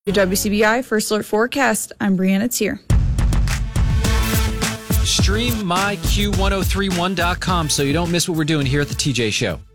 Your WCBI First Alert Forecast. I'm Brianna Tier. Stream myq1031.com so you don't miss what we're doing here at the TJ Show.